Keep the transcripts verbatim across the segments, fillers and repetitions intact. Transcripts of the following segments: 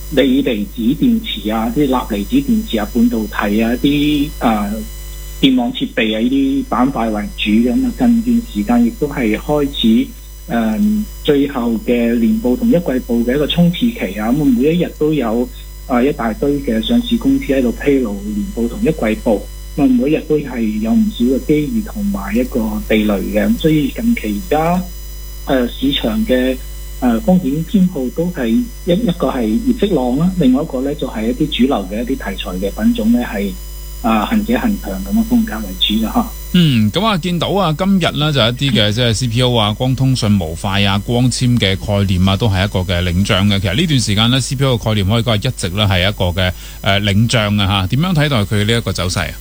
鋰離子電池啊、啲鈉離子電池啊、半導體啊、啲啊電網設備啊呢啲板塊為主嘅。咁啊，近段時間亦都係開始誒、嗯、最後嘅年報同一季報嘅一個衝刺期啊。咁每一日都有啊一大堆嘅上市公司喺度披露年報同一季報。咁每一日都係有唔少嘅機遇同埋一個地雷嘅。咁所以近期而家誒市場嘅誒、呃、風險偏好都係一一個係業績浪啦，另外一個咧就係、是、一啲主流嘅一啲題材嘅品種咧係啊行者恒強咁嘅風格為主嘅嚇。 嗯，咁啊見到啊今日咧就一啲嘅即係 C P O 啊、光通訊模塊啊、光纖嘅概念啊，都係一個嘅領漲嘅。其實呢段時間咧 C P O 嘅概念可以講係一直咧係一個嘅誒、呃、領漲嘅嚇。點樣睇待佢呢一個走勢啊？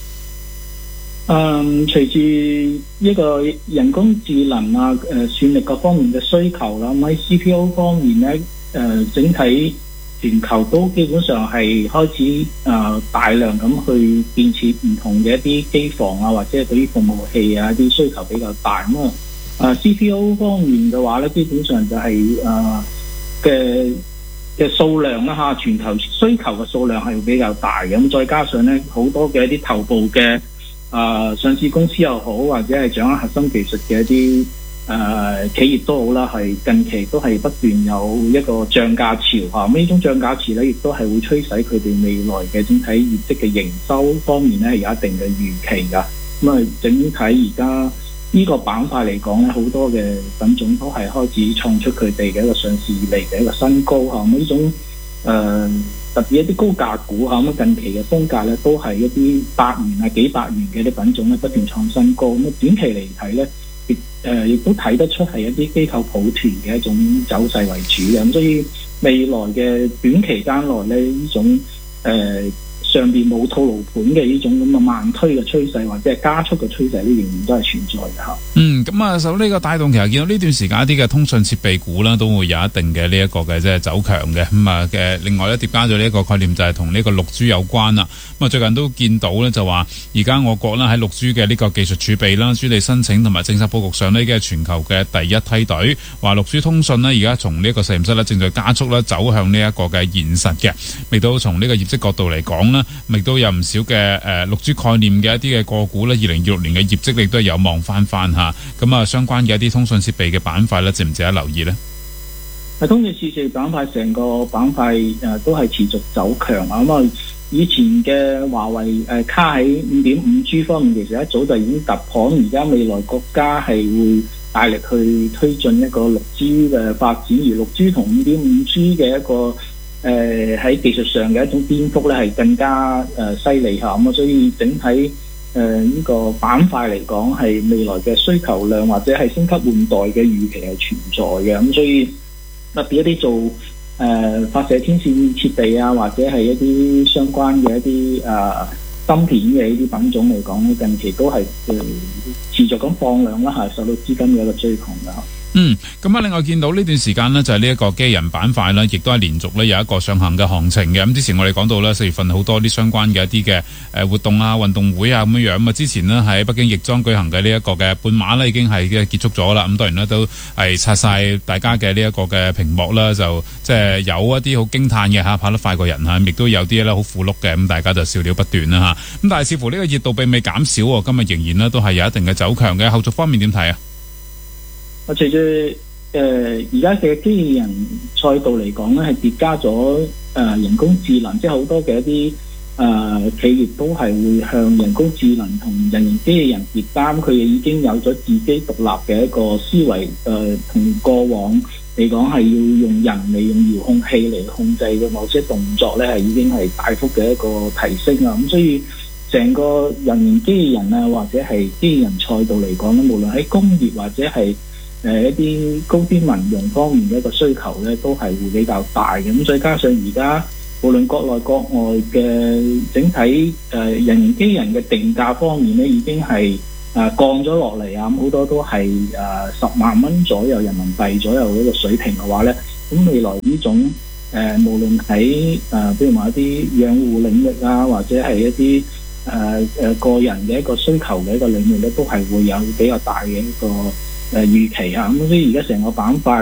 嗯，隨住一個人工智能啊、誒、呃、算力各方面嘅需求啦，咁喺 C P O 方面咧，誒、呃、整體全球都基本上係開始誒、呃、大量咁去建設唔同嘅一啲機房啊，或者係對於服務器啊啲需求比較大咁啊。誒 C P O 方面嘅話咧，基本上就係誒嘅嘅數量啦嚇，全球需求嘅數量係會比較大嘅。咁再加上咧好多嘅一啲頭部嘅啊、呃，上市公司又好，或者係掌握核心技術嘅一啲誒、呃、企業都好啦，係近期都係不斷有一個漲價潮嚇。咁呢種漲價潮咧，亦都係會驅使佢哋未來嘅整體業績嘅營收方面咧，有一定嘅預期㗎。咁啊，整體而家呢個板塊嚟講咧，好多嘅品種都係開始創出佢哋嘅一個上市以嚟嘅一個新高嚇。咁呢種誒。呃特別一啲高價股嚇，咁近期嘅風格咧都係一啲百元啊、幾百元嘅啲品種咧不斷創新高。咁短期嚟睇咧，亦誒亦都睇得出係一啲機構抱團嘅一種走勢為主嘅。咁所以未來嘅短期間內咧，呢種誒、呃、上邊冇套路盤嘅呢種咁嘅慢推嘅趨勢，或者係加速嘅趨勢咧，仍然都係存在嘅嚇。 嗯，咁啊，受呢個帶動，其實見到呢段時間一啲嘅通訊設備股啦，都會有一定嘅呢一個嘅即係走強嘅。咁啊嘅另外咧疊加咗呢一個概念，就係同呢個六 G 有關啦。咁啊最近都見到咧，就話而家我國啦喺六 G 嘅呢個技術儲備啦、專利申請同埋政策佈局上呢，已經係全球嘅第一梯隊。話六 G 通訊呢，而家從呢一個實驗室咧正在加速咧走向呢一個嘅現實嘅。亦都從呢個業績角度嚟講呢，亦都有唔少嘅誒六 G 概念嘅一啲嘅個股咧，二零二六年嘅業績亦都係有望翻翻嚇。咁啊，相關嘅一啲通訊設備嘅板塊咧，值唔值得留意呢？ 啊，通訊設備板塊成個板塊誒、呃、都係持續走強啊！咁、嗯、啊，以前嘅華為誒、呃、卡喺五點五 G 方面，其實一早就已經突破，而家未來國家係會大力去推進一個六 G 嘅發展，而六 G 同五點五 G 嘅一個誒喺、呃、技術上嘅一種顛覆咧，係更加誒犀利嚇。咁、呃、啊，所以整體誒呢、呃這個板塊嚟講，係未來嘅需求量或者係升級換代嘅預期係存在嘅。咁、嗯、所以特別一啲做誒、呃、發射天線設備啊，或者係一啲相關嘅一啲誒、呃、芯片嘅呢啲品種嚟講咧，近期都係誒、呃、持續咁放量啦，係受到資金嘅一個追捧嘅。 嗯，咁啊，另外見到呢段時間呢，就係呢一個機器人板塊啦，亦都係連續咧有一個上行嘅行情嘅。咁之前我哋講到咧，四月份好多啲相關嘅一啲嘅誒活動啊、運動會啊咁樣樣。咁啊，之前呢，喺北京亦莊舉行嘅呢一個嘅半馬咧，已經係嘅結束咗啦。咁當然咧都係刷晒大家嘅呢一個嘅屏幕啦，就即係有一啲好驚嘆嘅嚇，跑得快過人嚇，亦都有啲咧好符碌嘅，咁大家就笑料不斷啦嚇。咁但係似乎呢個熱度並未減少喎，今日仍然呢，都係有一定嘅走強嘅。後續方面點睇啊？ 我隨住誒而家嘅機器人賽道嚟講咧，係疊加咗誒、呃、人工智能，即係好多嘅一啲誒、呃、企業都係會向人工智能同人形機器人疊加，佢哋已經有咗自己獨立嘅一個思維，誒、呃、同過往嚟講係要用人嚟用遙控器嚟控制嘅某些動作咧，係已經係大幅嘅一個提升啊！咁所以成個人形機器人啊，或者係機器人賽道嚟講咧，無論喺工業或者係誒、呃、一啲高端民用方面嘅一個需求咧，都係會比較大嘅。咁再加上而家無論國內國外嘅整體誒、呃、人形機人嘅定價方面咧，已經係誒、呃、降咗落嚟啊！咁好多都係誒、呃、十萬蚊左右人民幣左右一個水平嘅話咧，咁未來呢種誒、呃、無論喺誒譬如話一啲養護領域啊，或者係一啲誒誒個人嘅一個需求嘅一個領域咧，都係會有比較大嘅一個誒、呃、預期啊。咁所以而家成個板塊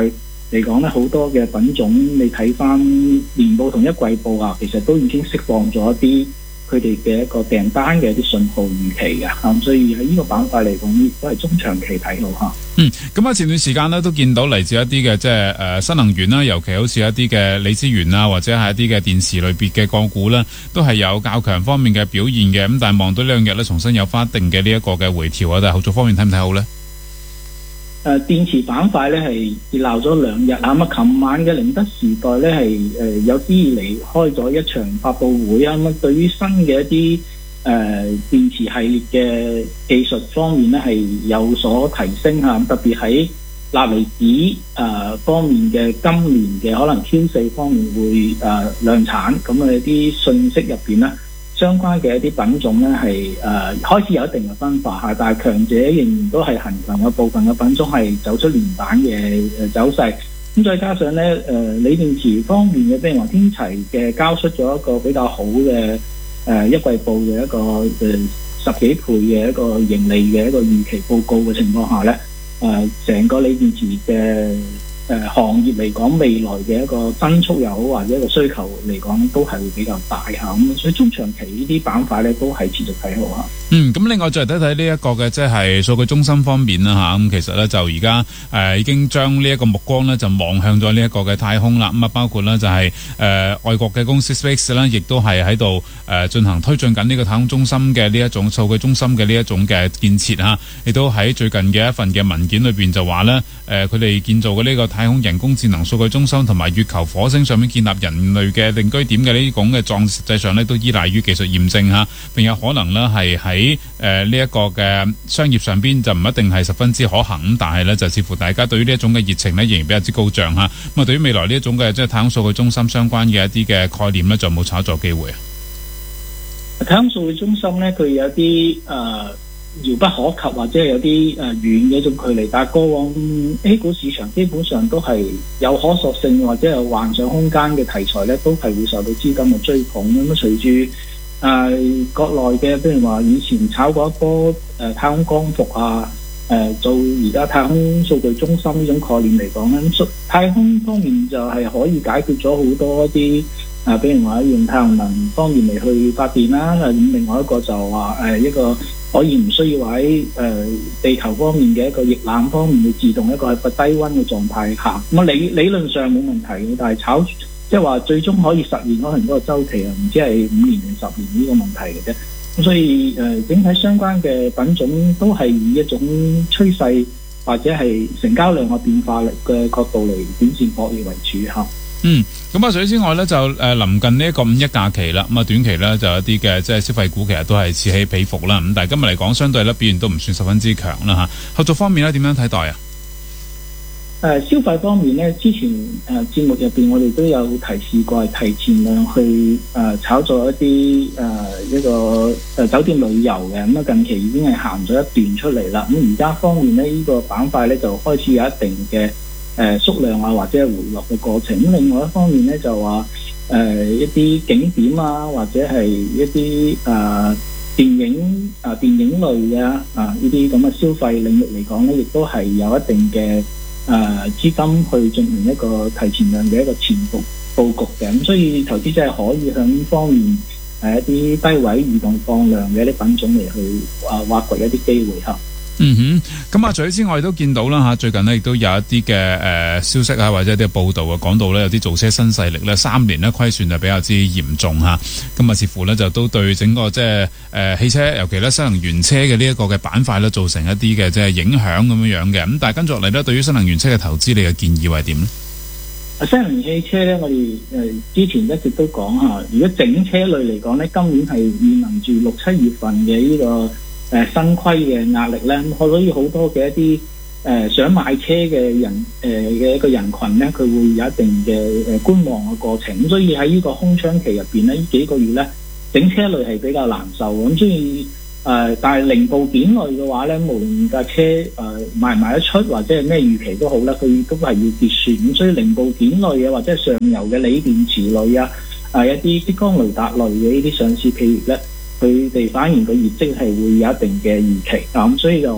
嚟講咧，好多嘅品種你睇翻年報同一季報啊，其實都已經釋放咗一啲佢哋嘅一個訂單嘅一啲信號預期嘅，咁所以喺呢個板塊嚟講，亦都係中長期睇好嚇。 嗯，咁啊前段時間呢，都見到嚟自一啲嘅即係誒新能源啦，尤其好似一啲嘅鋰資源啊，或者係一啲嘅電池類別嘅個股啦，都係有較強方面嘅表現嘅。咁但係望到呢兩日咧，重新有翻一定嘅呢一個嘅回調啊，但係後續方面睇唔睇好咧？ 誒、呃、電池板塊咧係熱鬧咗兩日啊！咁啊，琴晚嘅寧德時代咧係誒有啲以嚟開咗一場發佈會啊！咁啊，對於新嘅一啲誒、呃、電池系列嘅技術方面咧係有所提升嚇，特別喺鈉離子誒、呃、方面嘅今年嘅可能 Q 四方面會誒、呃、量產，咁啊一啲信息入邊咧。相關嘅一啲品種咧係誒開始有一定嘅分化嚇，但係強者仍然都係恆強，有部分嘅品種係走出連板嘅誒走勢。咁再加上咧誒鋰電池方面嘅，譬如話天齊嘅交出咗一個比較好嘅誒、呃、一季報嘅一個誒、呃、十幾倍嘅一個盈利嘅一個預期報告嘅情況下咧，誒、呃、成個鋰電池嘅誒、呃、行業嚟講，未來嘅一個增速又好，或者一個需求嚟講，都係會比較大嚇。咁所以中長期呢啲板塊咧，都係持續睇好嚇。 嗯，咁另外再睇睇呢一個嘅即係數據中心方面啦嚇。咁其實咧就而家誒已經將呢一個目光咧就望向咗呢一個嘅太空啦。咁啊包括咧就係、是、誒、呃、外國嘅公司 Space 啦，亦都係喺度誒進行推進緊呢個太空中心嘅呢一種數據中心嘅呢一種嘅建設嚇。亦都喺最近嘅一份嘅文件裏邊就話咧誒佢哋建造嘅呢個太空人工智能數據中心同埋月球、火星上面建立人類嘅定居點嘅呢種嘅狀，實際上咧都依賴於技術驗證嚇，並有可能咧係喺誒呢一個嘅商業上邊就唔一定係十分之可行，咁但係咧就似乎大家對於呢一種嘅熱情咧仍然比較之高漲嚇。咁啊，對於未來呢一種嘅即係太空數據中心相關嘅一啲嘅概念咧，就冇炒作機會啊。 太空數據中心咧，佢有啲誒。呃遙不可及或者係有啲誒遠嘅一種距離，但係過往 A 股市場基本上都係有可塑性或者有幻想空間嘅題材咧，都係會受到資金嘅追捧。咁隨住誒國內嘅，譬如話以前炒過一波誒、呃、太空光伏啊，誒、呃、做而家太空數據中心呢種概念嚟講咧，太空方面就係可以解決咗好多一啲啊，比如話用太陽能方面嚟去發電啦。咁另外一個就話誒、呃、一個。可以唔需要喺誒地球方面嘅一個液冷方面去自動一個喺個低溫嘅狀態下，咁啊理理論上冇問題嘅，但係炒即係話最終可以實現可能嗰個週期啊，唔知係五年定十年呢個問題嘅啫。咁所以誒、呃、整體相關嘅品種都係以一種趨勢或者係成交量嘅變化力嘅角度嚟短線博弈為主嚇。 嗯，咁啊，除此之外咧，就誒臨近呢一個五一假期啦，咁啊短期咧就有一啲嘅即係消費股其實都係此起彼伏啦，咁但係今日嚟講，相對咧表現都唔算十分之強啦嚇。後續方面咧點樣睇待啊？ 誒、呃、消費方面咧，之前誒、呃、節目入邊我哋都有提示過，係提前量去誒、呃、炒作一啲誒、呃、一個誒、呃、酒店旅遊嘅，咁啊近期已經係行咗一段出嚟啦。咁而家方面咧，呢、這個板塊咧就開始有一定嘅。誒縮量啊，或者係回落嘅過程。咁另外一方面咧，就話誒、呃、一啲景點啊，或者係一啲誒、呃、電影啊、呃、電影類嘅啊呢啲咁嘅消費領域嚟講咧，亦都係有一定嘅誒、呃、資金去進行一個提前量嘅一個前部佈局嘅。咁所以投資者係可以向呢方面誒、呃、一啲低位移動放量嘅一啲品種嚟去啊挖掘一啲機會嚇。 嗯哼，咁啊，除此之外都見到啦嚇，最近呢亦都有一啲嘅誒消息啊，或者一啲報道啊，講到咧有啲造車新勢力咧三年咧虧損就比較之嚴重嚇，咁啊似乎咧就都對整個即係誒汽車，尤其咧新能源車嘅呢一個嘅板塊咧造成一啲嘅即係影響咁樣樣嘅。咁但係跟住落嚟咧，對於新能源車嘅投資，你嘅建議係點咧？ 新能源汽車咧，我哋誒、呃、之前一直都講嚇，如果整車類嚟講咧，今年係面臨住六七月份嘅呢、這個。誒、呃、新規嘅壓力咧，所以好多嘅一啲誒、呃、想買車嘅人誒嘅、呃、一個人群咧，佢會有一定嘅誒、呃、觀望嘅過程。咁所以喺呢個空窗期入邊咧，呢幾個月咧，整車類係比較難受。咁所以誒、呃，但係零部件類嘅話咧，無論架車誒、呃、賣唔賣得出，或者係咩預期都好啦，佢都係要結算。咁所以零部件類啊，或者係上游嘅鋰電池類啊，誒、呃、一啲激光雷達類嘅呢啲上市企業咧。佢哋反而個業績係會有一定嘅預期，咁、嗯、所以就話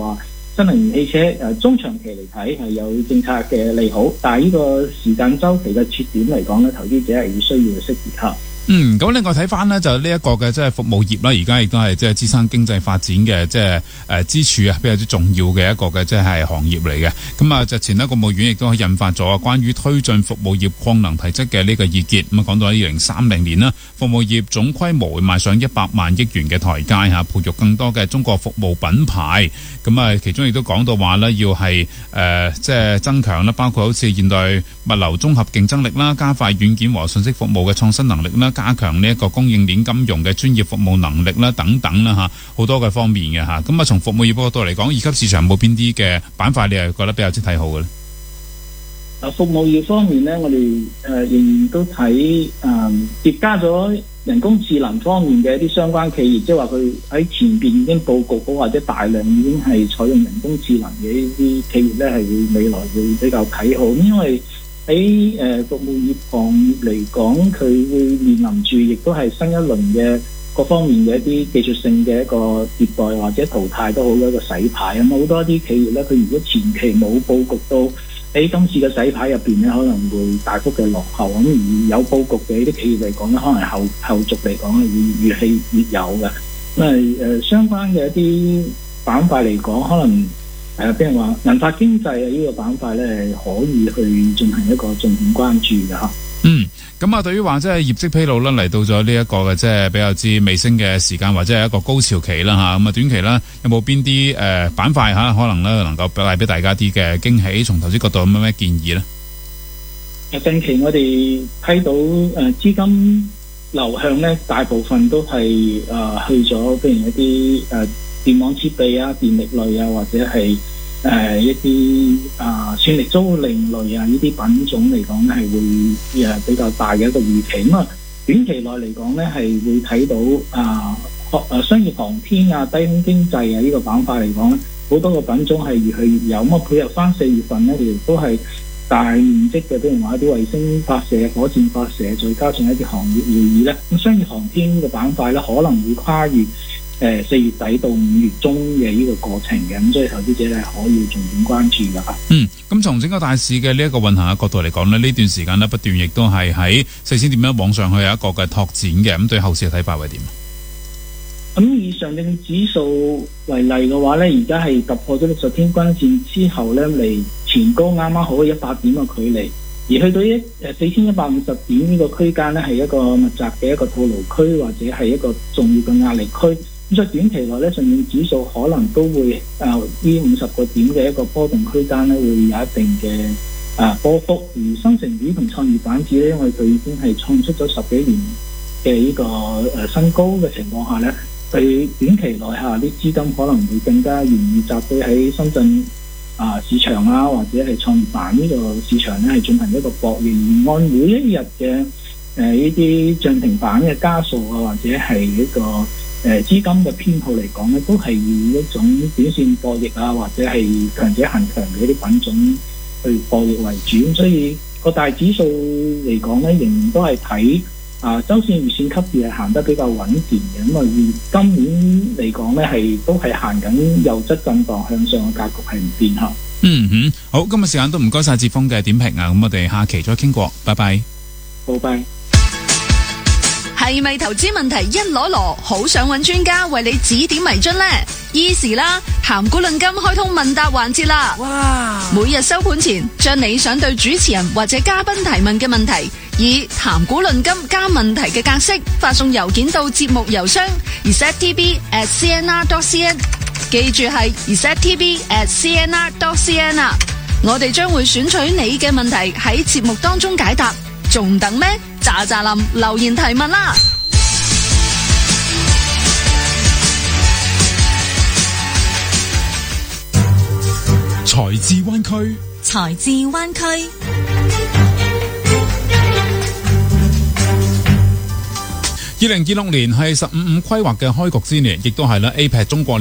新能源汽車誒、呃、中長期嚟睇係有政策嘅利好，但係呢個時間週期嘅切點嚟講咧，投資者係要需要去適宜下。 嗯，咁另外睇翻呢，就呢一個嘅即係服務業啦，而家亦都係即係支撐經濟發展嘅即係誒支柱啊，比較之重要嘅一個嘅即係行業嚟嘅。咁啊，日前呢，國務院亦都印發咗關於推進服務業擴能提質嘅呢個意見。咁啊，講到喺二零三零年啦，服務業總規模會邁上一百萬億元嘅台階嚇，培育更多嘅中國服務品牌。咁啊，其中亦都講到話呢，要係誒即係增強啦，包括好似現代物流綜合競爭力啦，加快軟件和信息服務嘅創新能力啦，加強呢一個供應鏈金融嘅專業服務能力啦，等等啦嚇，好多嘅方面嘅嚇。咁啊，從服務業角度嚟講，二級市場冇邊啲嘅板塊你係覺得比較之睇好嘅咧？ 啊，服務業方面咧，我哋誒、呃、仍然都睇誒疊加咗人工智能方面嘅一啲相關企業，即係話佢喺前邊已經佈局好，或者大量已經係採用人工智能嘅呢啲企業咧，係會未來會比較睇好，因為喺誒、呃、服務業行業嚟講，佢會面臨住亦都係新一輪嘅各方面嘅一啲技術性嘅一個迭代或者淘汰都好嘅一個洗牌。咁好多啲企業咧，佢如果前期冇佈局到喺今次嘅洗牌入邊咧，可能會大幅嘅落後。咁而有佈局嘅呢啲企業嚟講咧，可能後後續嚟講咧會越起越有嘅。咁啊誒相關嘅一啲板塊嚟講，可能誒譬如話銀髮經濟啊呢個板塊咧係可以去進行一個重點關注嘅嚇。 嗯，咁啊，對於話即係業績披露啦，嚟到咗呢一個嘅即係比較之尾聲嘅時間，或者係一個高潮期啦嚇。咁啊，短期啦，有冇邊啲誒板塊嚇，可能咧能夠帶俾大家啲嘅驚喜？從投資角度有咩咩建議咧？ 近期我哋睇到誒資金流向咧，大部分都係誒、呃、去咗，譬如一啲誒、呃、電網設備啊、電力類啊，或者係。誒、呃、一啲啊算力租賃類啊呢啲品種嚟講咧，係會誒比較大嘅一個預期。咁啊短期內嚟講咧，係會睇到啊誒商業航天啊、低空經濟啊呢、這個板塊嚟講咧，好多個品種係越去越有。咁啊配合翻四月份咧，亦都係大面積嘅，譬如話一啲衛星發射、火箭發射，再加上一啲行業會議咧，咁商業航天嘅板塊咧可能會跨越。誒四月底到五月中嘅呢個過程嘅，咁所以投資者係可以重點關注㗎嚇。嗯， 咁從整個大市嘅呢一個運行嘅角度嚟講呢，呢段時間呢不斷亦都係喺四千點樣往上去有一個嘅拓展嘅，咁對後市嘅睇法係點啊？ 咁以上證指數為例嘅話呢，而家係突破咗六十天均線之後呢，離前高啱啱好一百點嘅距離，而去到一誒四千一百五十點呢個區間呢，係一個密集嘅一個套牢區，或者係一個重要嘅壓力區。咁所以短期內咧，上證指數可能都會誒呢五十個點嘅一個波動區間咧，會有一定嘅誒、呃、波幅。而深成指同創業板指咧，因為佢已經係創出咗十幾年嘅呢、這個誒、呃、新高嘅情況下咧，佢短期內下啲資金可能會更加願意集中喺深圳啊、呃、市場啊，或者係創業板呢個市場咧，係進行一個博弈。而按每一日嘅誒呢啲漲停板嘅加數啊，或者係一個誒、呃、資金嘅偏好嚟講咧，都係以一種短線博弈啊，或者係強者恒強嘅一啲品種去博弈為主。所以個大指數嚟講咧，仍然都係睇啊周線、月線級別係行得比較穩健嘅。咁啊，而今年嚟講咧，係都係行緊右側震盪向上嘅格局係唔變嚇。 嗯哼，好，今日時間都唔該晒哲鋒嘅點評啊，咁我哋下期再傾過，拜拜。 拜拜。 係咪投資問題一籮籮，好想揾專家為你指點迷津呢？Easy 啦，談股論金開通問答環節啦！哇！每日收盤前，將你想對主持人或者嘉賓提問嘅問題，以談股論金加問題嘅格式發送郵件到節目郵箱 r s e t t b at c n r dot c n， 記住係 r s e t t b at c n r dot c n 啊！我哋將會選取你嘅問題喺節目當中解答，仲等咩？喳喳林留言提問啦！ 財智灣區， 財智灣區。 二零二六年係十五五規劃嘅開局之年，亦都係啦 A P E C 中國年。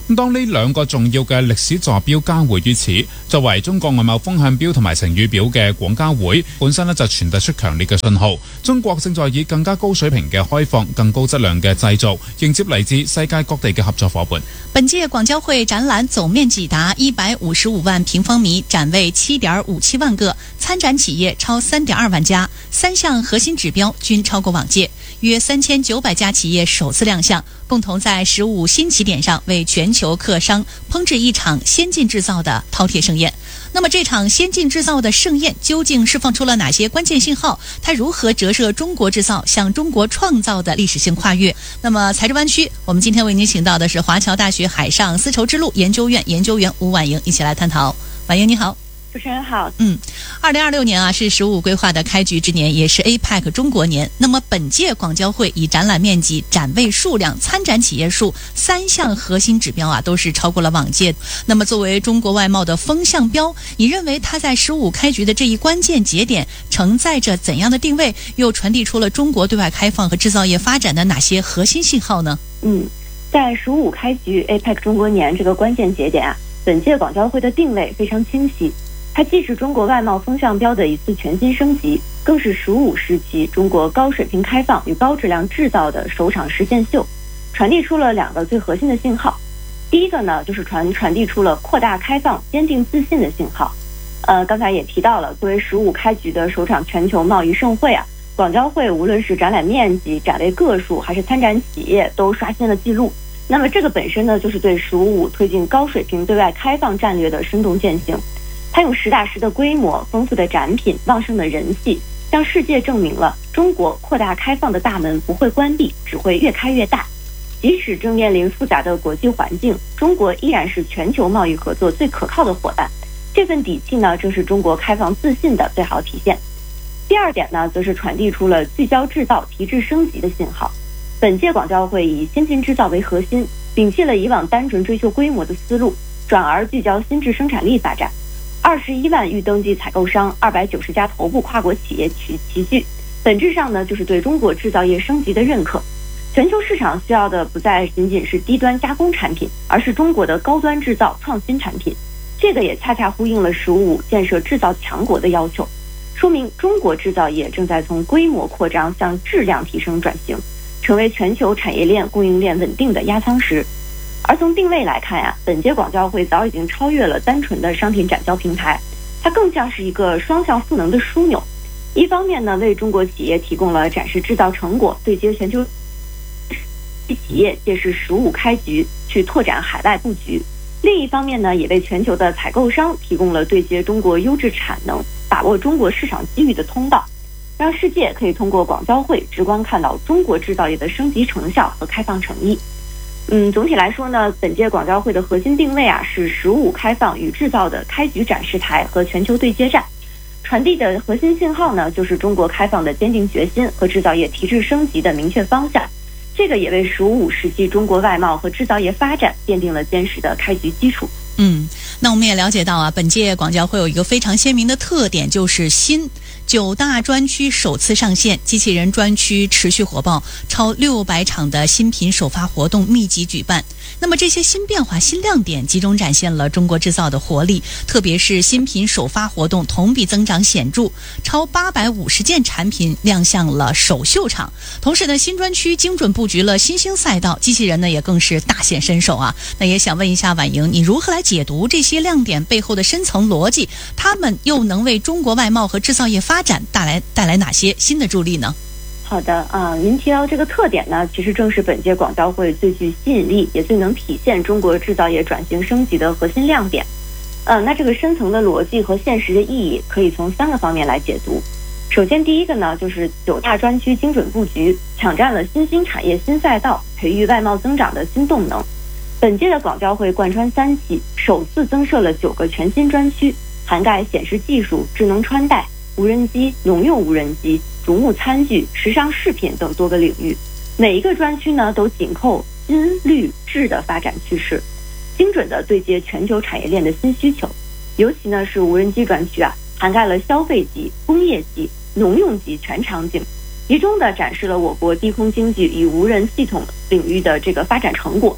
咁當呢兩個重要嘅歷史座標交匯於此，作為中國外貿風向標同埋晴雨表嘅廣交會，本身呢就傳遞出強烈嘅信號。中國正在以更加高水平嘅開放、更高質量嘅製造，迎接嚟自世界各地嘅合作伙伴。 本屆廣交會展覽總面積達一百五十五萬平方米，展位七點五七萬個，參展企業超三點二萬家，三項核心指標均超過往屆，約三千九百家企業首次亮相，共同在十五新起點上為全球客商烹製一場先進製造的饕餮盛宴。那麼這場先進製造的盛宴究竟釋放出了哪些關鍵信號？它如何折射中國製造向中國創造的歷史性跨越？那麼財智灣區，我們今天為您請到的是華僑大學海上絲綢之路研究院研究員吳婉瑩，一起來探討。婉瑩你好。 主持人好。 嗯，二零二六年啊是十五規劃的開局之年，也是 A P E C 中國年。那麼本屆廣交會以展覽面積、展位數量、參展企業數三項核心指標啊，都是超過了往屆。那麼作為中國外貿的風向標，你認為它在十五開局的這一關鍵節點承載着怎樣的定位，又傳遞出了中國對外開放和製造業發展的哪些核心信號呢？ 嗯，在十五開局 A P E C 中國年這個關鍵節點啊，本屆廣交會的定位非常清晰。它既是中國外貿風向標的一次全新升級，更是十五時期中國高水平開放與高質量製造的首場實現秀，傳遞出了兩個最核心的信號。第一個呢，就是傳傳遞出了擴大開放、堅定自信的信號。呃，剛才也提到了，作為十五開局的首場全球貿易盛會啊，廣交會無論是展覽面積、展位個數，還是參展企業，都刷新了記錄。那麼這個本身呢，就是對十五推進高水平對外開放戰略的生動踐行。它用實打實的規模、豐富的展品、旺盛的人氣，向世界證明了中國擴大開放的大門不會關閉，只會越開越大。即使正面臨複雜的國際環境，中國依然是全球貿易合作最可靠的夥伴。這份底氣呢，正是中國開放自信的最好體現。第二點呢，則是傳遞出了聚焦製造、提質升級的信號。本屆廣交會以先進製造為核心，摒棄了以往單純追求規模的思路，轉而聚焦新質生產力發展。二十一萬預登記採購商，二百九十家頭部跨國企業齊齊聚，本質上呢，就是對中國製造業升級的認可。全球市場需要的不再僅僅是低端加工產品，而是中國的高端製造創新產品。這個也恰恰呼應了十五建設製造強國的要求，說明中國製造業正在從規模擴張向質量提升轉型，成為全球產業鏈供應鏈穩定的壓艙石。而從定位來看呀、啊，本屆廣交會早已經超越了單純的商品展銷平台，它更像是一個雙向賦能的樞紐。一方面呢，為中國企業提供了展示製造成果、對接全球企業，借勢十五開局去拓展海外布局；另一方面呢，也為全球的採購商提供了對接中國優質產能、把握中國市場機遇的通道，讓世界可以通過廣交會直觀看到中國製造業的升級成效和開放誠意。嗯，總體來說呢，本屆廣交會的核心定位啊，是十五開放與製造的開局展示台和全球對接站。傳遞的核心信號呢，就是中國開放的堅定決心和製造業提質升級的明確方向。這個也為十五時期中國外貿和製造業發展奠定了堅實的開局基礎。 嗯，那我們也了解到啊，本屆廣交會有一個非常鮮明的特點，就是新。九大專區首次上線，機器人專區持續火爆，超六百場的新品首發活動密集舉辦。那麼這些新變化、新亮點集中展現了中國製造的活力，特別是新品首發活動同比增長顯著，超八百五十件產品亮相了首秀場。同時呢，新專區精準佈局了新興賽道，機器人呢也更是大顯身手啊。那也想問一下婉瑩，你如何來解讀這些亮點背後的深層邏輯？他們又能為中國外貿和製造業發展帶來帶來哪些新的助力呢？ 好的啊，您提到這個特點呢，其實正是本屆廣交會最具吸引力，也最能體現中國製造業轉型升級的核心亮點。呃，那這個深層的邏輯和現實的意義，可以從三個方面來解讀。首先，第一個呢，就是九大專區精準佈局，搶佔了新興產業新賽道，培育外貿增長的新動能。本屆的廣交會貫穿三期，首次增設了九個全新專區，涵蓋顯示技術、智能穿戴、無人機、農用無人機、竹木餐具、時尚飾品等多個領域。每一個專區呢，都緊扣金綠智的發展趨勢，精準地對接全球產業鏈的新需求。尤其呢是無人機專區啊，涵蓋了消費級、工業級、農用級全場景，集中地展示了我國低空經濟與無人系統領域的這個發展成果，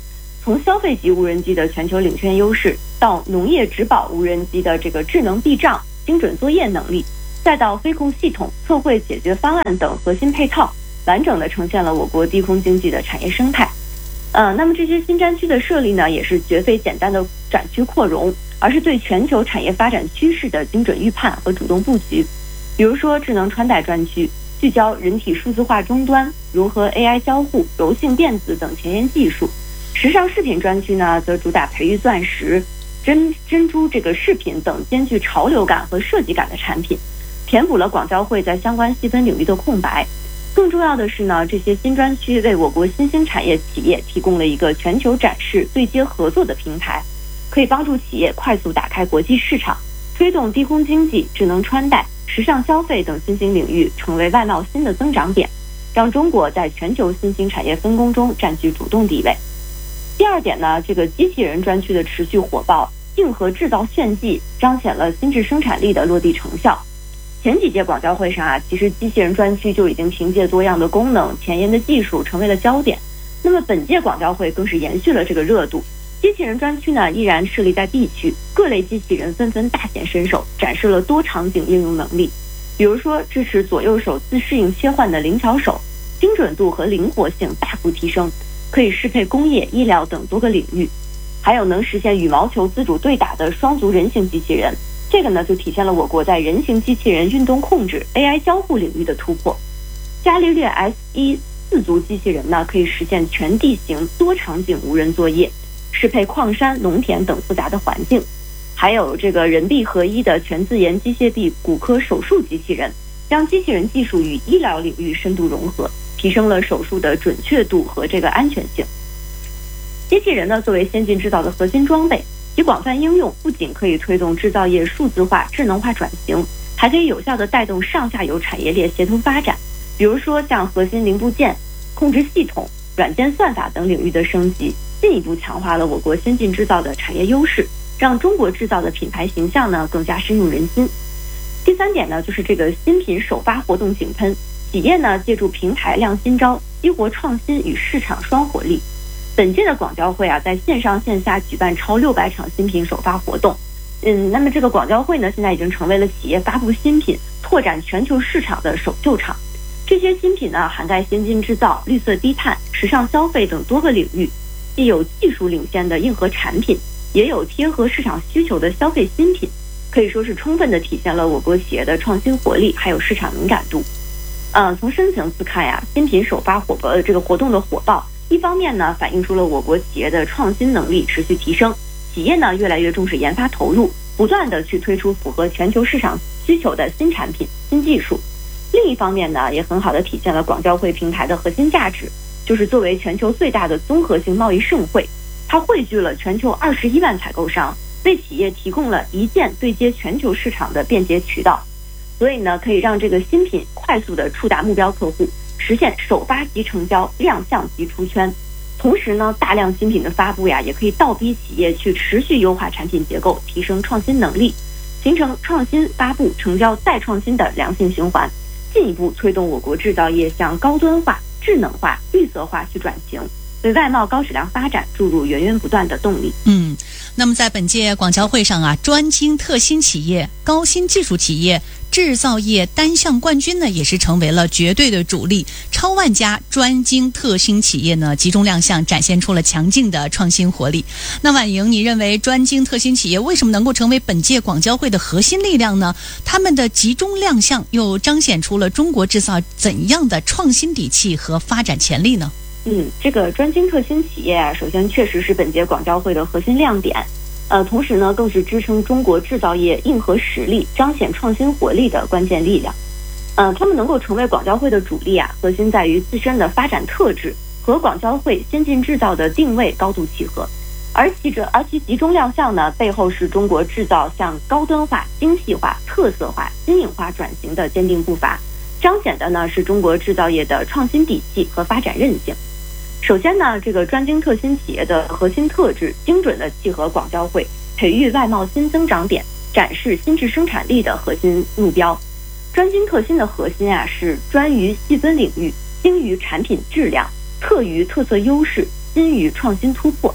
从消费级无人机的全球领先优势，到农业植保无人机的这个智能避障、精准作业能力，再到飞控系统、测绘解决方案等核心配套，完整的呈现了我国低空经济的产业生态。呃，那么这些新专区的设立呢，也是绝非简单的展区扩容，而是对全球产业发展趋势的精准预判和主动布局。比如说智能穿戴专区，聚焦人体数字化终端，融合 A I 交互、柔性电子等前沿技术。时尚饰品专区呢，则主打培育钻石、珍珍珠这个饰品等兼具潮流感和设计感的产品，填补了广交会在相关细分领域的空白。更重要的是呢，这些新专区为我国新兴产业企业提供了一个全球展示、对接合作的平台，可以帮助企业快速打开国际市场，推动低空经济、智能穿戴、时尚消费等新兴领域成为外贸新的增长点，让中国在全球新兴产业分工中占据主动地位。第二点呢，这个机器人专区的持续火爆，硬核制造炫技，彰显了新质生产力的落地成效。前几届广交会上啊，其实机器人专区就已经凭借多样的功能、前沿的技术成为了焦点。那么本届广交会更是延续了这个热度，机器人专区呢依然设立在 B 区，各类机器人纷纷大显身手，展示了多场景应用能力。比如说支持左右手自适应切换的灵巧手，精准度和灵活性大幅提升，可以适配工业、医疗等多个领域。还有能实现羽毛球自主对打的双足人形机器人，这个呢就体现了我国在人形机器人运动控制、A I 交互领域的突破。伽利略 S 一 四足机器人呢，可以实现全地形多场景无人作业，适配矿山、农田等复杂的环境。还有这个人臂合一的全自研机械臂骨科手术机器人，将机器人技术与医疗领域深度融合，提升了手术的准确度和这个安全性。机器人呢，作为先进制造的核心装备，其广泛应用不仅可以推动制造业数字化、智能化转型，还可以有效地带动上下游产业链协同发展。比如说像核心零部件、控制系统、软件算法等领域的升级，进一步强化了我国先进制造的产业优势，让中国制造的品牌形象呢更加深入人心。第三点呢，就是这个新品首发活动井喷，企业呢借助平台亮新招，激活创新与市场双活力。本届的广交会啊，在线上线下举办超六百场新品首发活动。嗯，那么这个广交会呢，现在已经成为了企业发布新品、拓展全球市场的首秀场。这些新品呢，涵盖先进制造、绿色低碳、时尚消费等多个领域，既有技术领先的硬核产品，也有贴合市场需求的消费新品，可以说是充分的体现了我国企业的创新活力，还有市场敏感度。嗯，从深层次看呀，新品首发火爆这个活动的火爆，一方面呢，反映出了我国企业的创新能力持续提升，企业呢越来越重视研发投入，不断的去推出符合全球市场需求的新产品、新技术。另一方面呢，也很好的体现了广交会平台的核心价值，就是作为全球最大的综合性贸易盛会，它汇聚了全球二十一万采购商，为企业提供了一键对接全球市场的便捷渠道。所以呢，可以让这个新品快速的触达目标客户，实现首发即成交、亮相即出圈。同时呢，大量新品的发布呀，也可以倒逼企业去持续优化产品结构，提升创新能力，形成创新、发布、成交再创新的良性循环，进一步推动我国制造业向高端化、智能化、绿色化去转型，为外贸高质量发展注入源源不断的动力。 嗯，那么在本届广交会上啊，专精特新企业、高新技术企业、制造业单项冠军呢，也是成为了绝对的主力。超万家专精特新企业呢，集中亮相，展现出了强劲的创新活力。那婉莹，你认为专精特新企业为什么能够成为本届广交会的核心力量呢？他们的集中亮相又彰显出了中国制造怎样的创新底气和发展潜力呢？ 嗯，这个专精特新企业啊，首先确实是本届广交会的核心亮点。呃，同时呢，更是支撑中国制造业硬核实力、彰显创新活力的关键力量。呃，他们能够成为广交会的主力啊，核心在于自身的发展特质和广交会先进制造的定位高度契合，而其者而其集中亮相呢，背后是中国制造向高端化、精细化、特色化、新颖化转型的坚定步伐，彰显的呢是中国制造业的创新底气和发展韧性。首先呢，这个专精特新企业的核心特质精准地契合广交会培育外贸新增长点、展示新质生产力的核心目标。专精特新的核心啊，是专于细分领域，精于产品质量，特于特色优势，新于创新突破。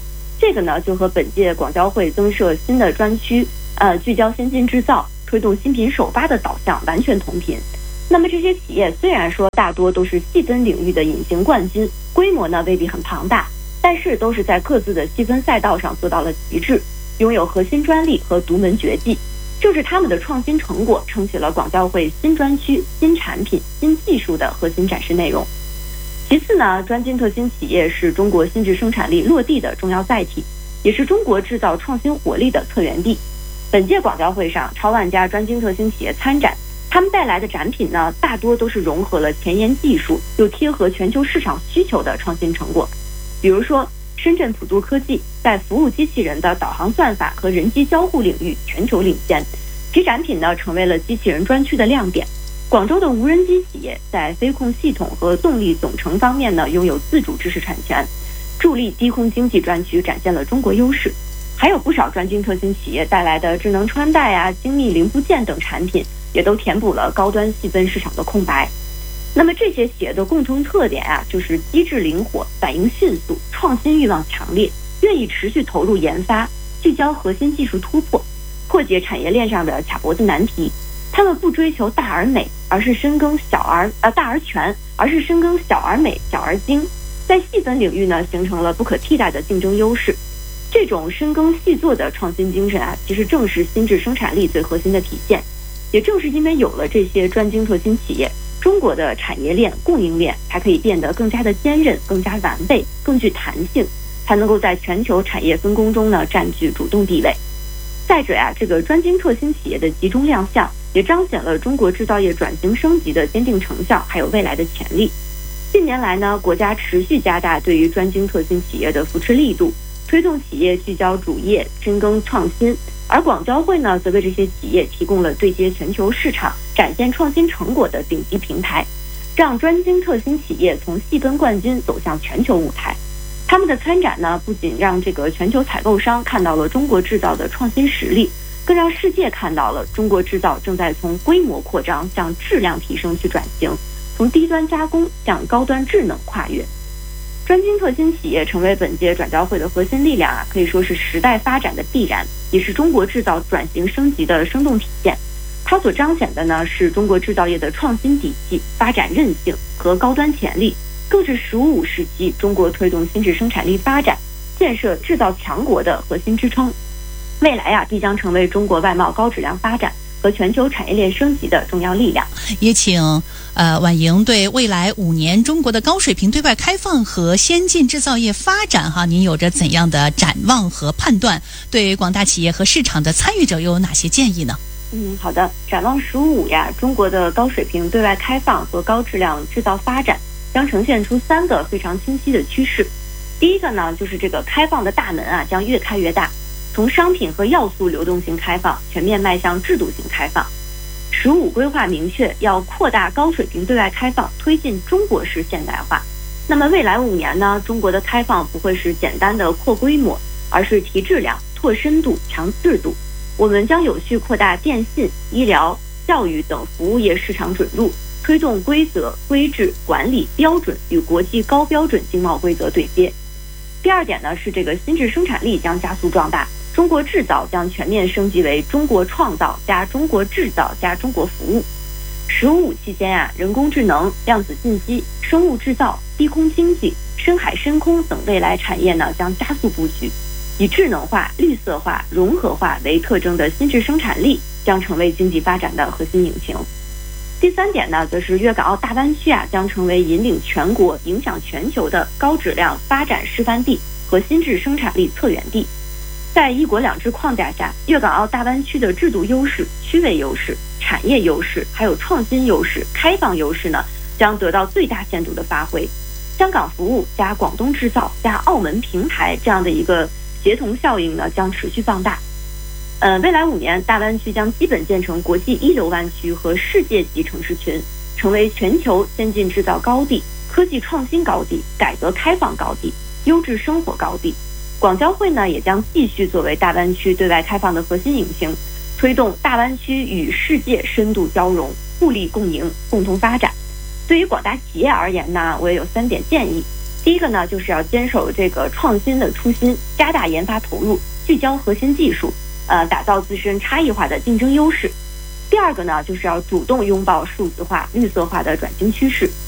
这个呢就和本届广交会增设新的专区，呃，聚焦先进制造、推动新品首发的导向完全同频。那么这些企业虽然说大多都是细分领域的隐形冠军，规模呢未必很庞大，但是都是在各自的细分赛道上做到了极致，拥有核心专利和独门绝技。正是他们的创新成果撑起了广交会新专区、新产品、新技术的核心展示内容。其次呢，专精特新企业是中国新质生产力落地的重要载体，也是中国制造创新活力的策源地。本届广交会上，超万家专精特新企业参展，他们带来的展品呢，大多都是融合了前沿技术又贴合全球市场需求的创新成果。比如说，深圳普度科技在服务机器人的导航算法和人机交互领域全球领先，其展品呢成为了机器人专区的亮点。广州的无人机企业在飞控系统和动力总成方面呢拥有自主知识产权，助力低空经济专区展现了中国优势。还有不少专精特新企业带来的智能穿戴啊、精密零部件等产品，也都填补了高端细分市场的空白。那么这些企业的共同特点啊，就是机智灵活、反应迅速、创新欲望强烈，愿意持续投入研发，聚焦核心技术突破，破解产业链上的卡脖子难题。他们不追求大而美，而是深耕小而呃大而全，而是深耕小而美、小而精，在细分领域呢形成了不可替代的竞争优势。这种深耕细作的创新精神啊，其实正是新质生产力最核心的体现。也正是因为有了这些专精特新企业，中国的产业链、供应链才可以变得更加的坚韧、更加完备、更具弹性，才能够在全球产业分工中呢占据主动地位。再者呀、啊，这个专精特新企业的集中亮相，也彰显了中国制造业转型升级的坚定成效，还有未来的潜力。近年来呢，国家持续加大对于专精特新企业的扶持力度，推动企业聚焦主业、深耕创新。而广交会呢，则为这些企业提供了对接全球市场、展现创新成果的顶级平台，让专精特新企业从细分冠军走向全球舞台。他们的参展呢，不仅让这个全球采购商看到了中国制造的创新实力，更让世界看到了中国制造正在从规模扩张向质量提升去转型，从低端加工向高端智能跨越。专精特新企业成为本届转交会的核心力量啊，可以说是时代发展的必然，也是中国制造转型升级的生动体现。它所彰显的呢，是中国制造业的创新底气、发展韧性和高端潜力，更是“十五五”时期中国推动新质生产力发展、建设制造强国的核心支撑。未来啊，必将成为中国外贸高质量发展和全球产业链升级的重要力量。 也请呃婉莹对未来五年中国的高水平对外开放和先进制造业发展哈，您有着怎样的展望和判断？对广大企业和市场的参与者又有哪些建议呢？ 嗯，好的。展望“十五五”呀，中国的高水平对外开放和高质量制造发展将呈现出三个非常清晰的趋势。第一个呢，就是这个开放的大门啊，将越开越大。从商品和要素流动性开放全面迈向制度性开放。十五规划明确要扩大高水平对外开放，推进中国式现代化。那么未来五年呢，中国的开放不会是简单的扩规模，而是提质量、拓深度、强制度。我们将有序扩大电信、医疗、教育等服务业市场准入，推动规则、规制、管理、标准与国际高标准经贸规则对接。第二点呢，是这个新质生产力将加速壮大，中国制造将全面升级为中国创造加中国制造加中国服务。十五五期间啊，人工智能、量子信息、生物制造、低空经济、深海深空等未来产业呢将加速布局，以智能化、绿色化、融合化为特征的新质生产力将成为经济发展的核心引擎。第三点呢，则是粤港澳大湾区啊将成为引领全国、影响全球的高质量发展示范地和新质生产力策源地。在一国两制框架下，粤港澳大湾区的制度优势、区位优势、产业优势，还有创新优势、开放优势呢，将得到最大限度的发挥。香港服务加广东制造加澳门平台这样的一个协同效应呢，将持续放大。呃，未来五年，大湾区将基本建成国际一流湾区和世界级城市群，成为全球先进制造高地、科技创新高地、改革开放高地、优质生活高地。广交会呢，也将继续作为大湾区对外开放的核心引擎，推动大湾区与世界深度交融、互利共赢、共同发展。对于广大企业而言呢，我也有三点建议。 第一个呢，就是要坚守这个创新的初心，加大研发投入，聚焦核心技术，呃，打造自身差异化的竞争优势。第二个呢，就是要主动拥抱数字化、绿色化的转型趋势，